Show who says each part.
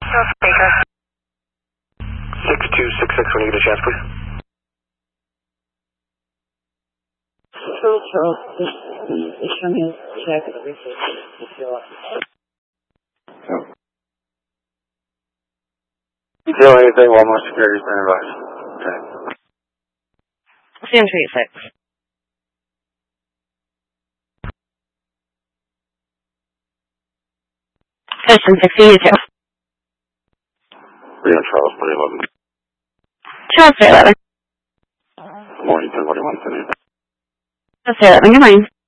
Speaker 1: Baker.
Speaker 2: 6266, when you get a chance, please.
Speaker 3: Charles, show me a check of the
Speaker 2: Feel anything while most security's been advised. Okay.
Speaker 1: CM 286. Custom 682.
Speaker 2: Rio Charles, 311.
Speaker 1: Charles 311.
Speaker 2: Morning, 1041, 10.
Speaker 1: Charles 311, good morning.